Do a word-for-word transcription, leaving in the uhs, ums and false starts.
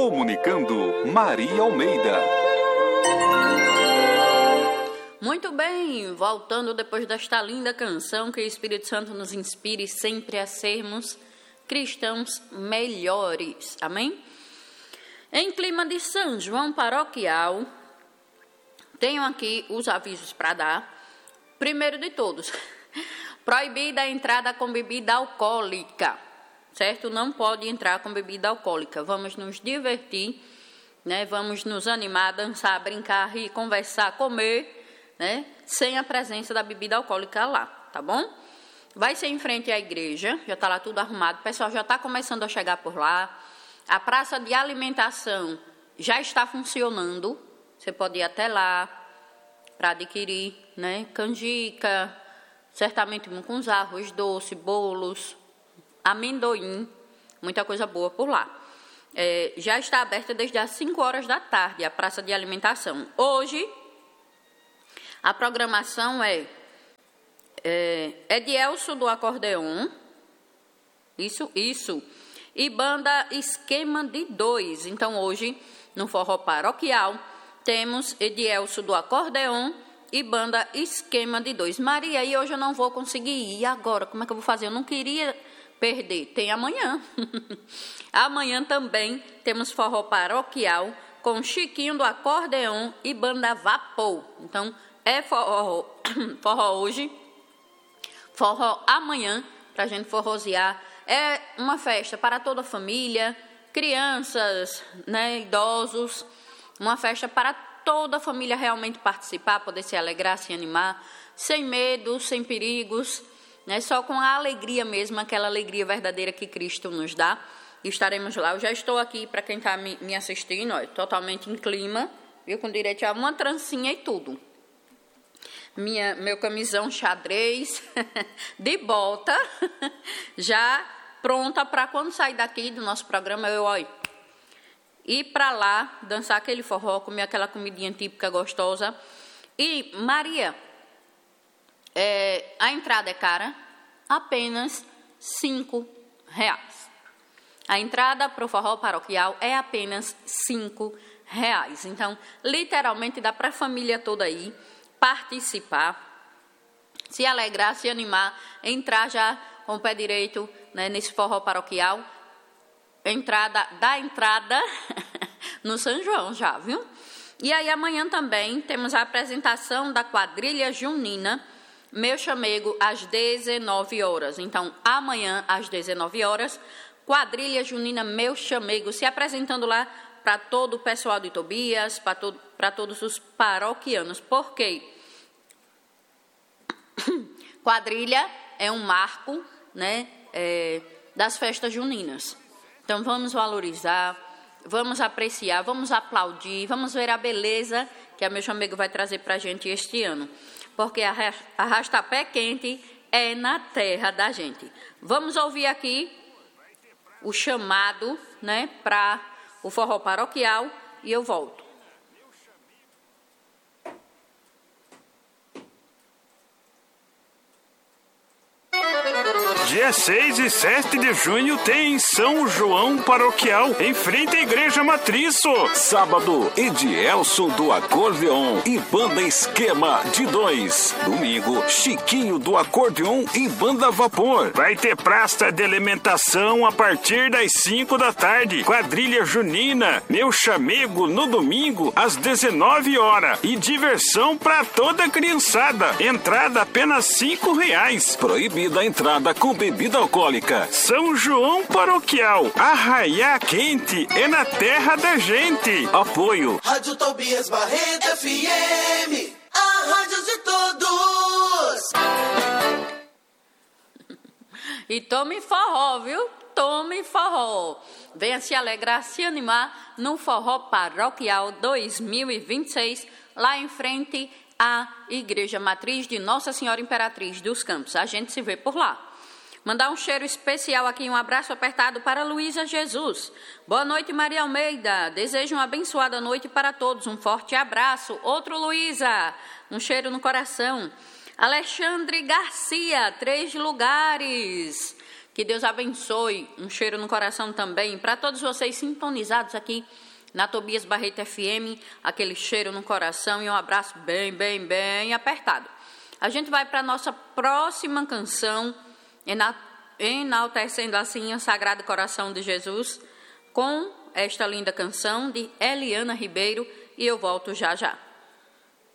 Comunicando Maria Almeida. Muito bem, voltando depois desta linda canção, que o Espírito Santo nos inspire sempre a sermos cristãos melhores, amém? Em clima de São João paroquial, tenho aqui os avisos para dar. Primeiro de todos, proibida a entrada com bebida alcoólica, certo? Não pode entrar com bebida alcoólica. Vamos nos divertir, né? Vamos nos animar, dançar, brincar, rir, conversar, comer, né? Sem a presença da bebida alcoólica lá, tá bom? Vai ser em frente à igreja, já está lá tudo arrumado, o pessoal já está começando a chegar por lá. A praça de alimentação já está funcionando, você pode ir até lá para adquirir, né? Canjica, certamente mucunzá, arroz doce, bolos, amendoim, muita coisa boa por lá. É, já está aberta desde as cinco horas da tarde a praça de alimentação. Hoje, a programação é, é Edielso do acordeon, isso, isso, e banda Esquema de Dois. Então, hoje, no forró paroquial, temos Edielso do acordeon e banda Esquema de Dois. Maria, e hoje eu não vou conseguir ir. E agora, como é que eu vou fazer? Eu não queria perder. Tem amanhã. Amanhã também temos forró paroquial com Chiquinho do acordeon e banda Vapor. Então, é forró, forró hoje, forró amanhã, para a gente forrosear. É uma festa para toda a família, crianças, né, idosos, uma festa para toda a família realmente participar, poder se alegrar, se animar, sem medo, sem perigos, né, só com a alegria mesmo, aquela alegria verdadeira que Cristo nos dá. E estaremos lá. Eu já estou aqui, para quem está me, me assistindo, ó, totalmente em clima, viu, com direito a uma trancinha e tudo. Minha, meu camisão xadrez, de bota, já pronta para quando sair daqui do nosso programa, eu olho, ir para lá, dançar aquele forró, comer aquela comidinha típica gostosa. E, Maria, é, a entrada é cara, apenas cinco reais. A entrada para o forró paroquial é apenas cinco reais. Então, literalmente, dá para a família toda aí participar, se alegrar, se animar, entrar já com o pé direito, né, nesse forró paroquial, entrada, da entrada no São João já, viu? E aí amanhã também temos a apresentação da quadrilha junina, Meu Chamego, às dezenove horas. Então, amanhã, às dezenove horas, quadrilha junina Meu Chamego, se apresentando lá para todo o pessoal de Tobias, para todo, para todos os paroquianos. Por quê? Quadrilha é um marco, né, é, das festas juninas. Então, vamos valorizar, vamos apreciar, vamos aplaudir, vamos ver a beleza que a Meu Chamego vai trazer para a gente este ano. Porque a Arrastapé Quente é na terra da gente. Vamos ouvir aqui o chamado, né, para o forró paroquial e eu volto. Dia seis e sete de junho tem São João Paroquial, em frente à Igreja Matriz. Sábado, Edielso do acordeon e banda Esquema de Dois. Domingo, Chiquinho do acordeon e banda Vapor. Vai ter praça de alimentação a partir das cinco da tarde. Quadrilha junina, Meu Chamego no domingo às dezenove horas. E diversão para toda a criançada. Entrada apenas cinco reais. Proibida a entrada com bebida alcoólica. São João Paroquial, Arraiá Quente é na terra da gente. Apoio Rádio Tobias Barreto F M, a rádio de todos. E tome forró, viu? Tome forró. Venha se alegrar, se animar no Forró Paroquial dois mil e vinte e seis, lá em frente à Igreja Matriz de Nossa Senhora Imperatriz dos Campos. A gente se vê por lá. Mandar um cheiro especial aqui, um abraço apertado para Luísa Jesus. Boa noite, Maria Almeida. Desejo uma abençoada noite para todos. Um forte abraço. Outro Luísa. Um cheiro no coração. Alexandre Garcia, Três Lugares. Que Deus abençoe, um cheiro no coração também, para todos vocês sintonizados aqui na Tobias Barreto F M, aquele cheiro no coração e um abraço bem, bem, bem apertado. A gente vai para a nossa próxima canção, enaltecendo assim o Sagrado Coração de Jesus, com esta linda canção de Eliana Ribeiro, e eu volto já já.